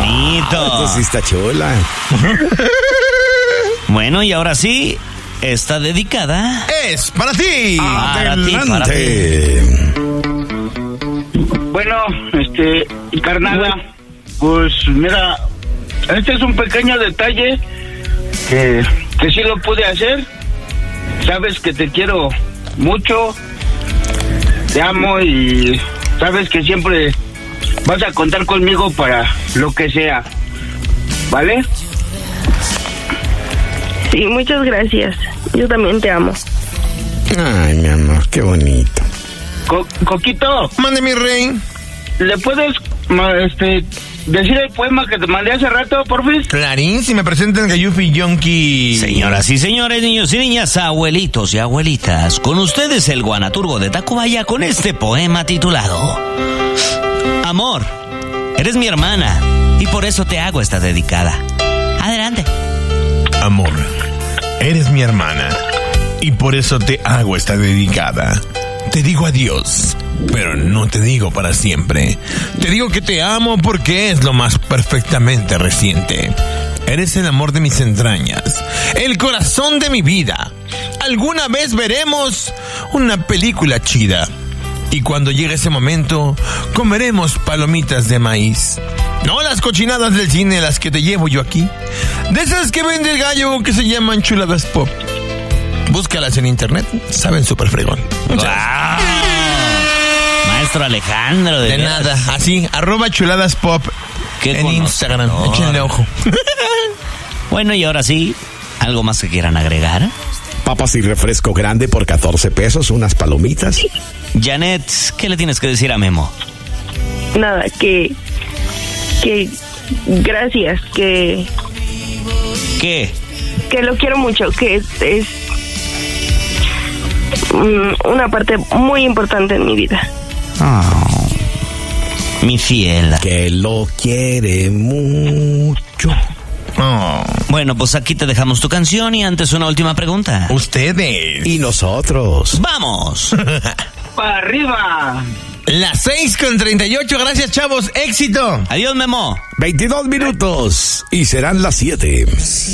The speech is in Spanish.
bonito. Esto sí está chula. Bueno, y ahora sí, está dedicada. Es para ti. Para ti. Bueno, carnala, pues mira, este es un pequeño detalle que sí lo pude hacer. Sabes que te quiero mucho, te amo y sabes que siempre vas a contar conmigo para lo que sea, ¿vale? Sí, muchas gracias. Yo también te amo. Ay, mi amor, qué bonito. Coquito. Mande, mi rey. ¿Le puedes decir el poema que te mandé hace rato, porfis? Clarín, si me presentan Gayufi Yonki. Señoras y señores, niños y niñas, abuelitos y abuelitas, con ustedes el guanaturgo de Tacubaya con este poema titulado Amor, eres mi hermana y por eso te hago esta dedicada. Adelante. Amor, eres mi hermana y por eso te hago esta dedicada. Te digo adiós, pero no te digo para siempre. Te digo que te amo porque es lo más perfectamente reciente. Eres el amor de mis entrañas, el corazón de mi vida. Alguna vez veremos una película chida. Y cuando llegue ese momento, comeremos palomitas de maíz. No las cochinadas del cine, las que te llevo yo aquí. De esas que vende el gallo que se llaman chuladas pop. Búscalas en internet, saben súper fregón. ¡Wow! Maestro Alejandro. De nada, así, @chuladaspop en Instagram. Échenle ojo. Bueno, y ahora sí, ¿algo más que quieran agregar? Papas y refresco grande por 14 pesos, unas palomitas. Janet, ¿qué le tienes que decir a Memo? Nada, que gracias, que lo quiero mucho, que es una parte muy importante en mi vida. Oh, mi fiel. Que lo quiere mucho. Oh. Bueno, pues aquí te dejamos tu canción y antes una última pregunta. Ustedes. Y nosotros. ¡Vamos! ¡Para arriba! Las 6:38, gracias, chavos, éxito. Adiós, Memo. 22 minutos y serán las 7.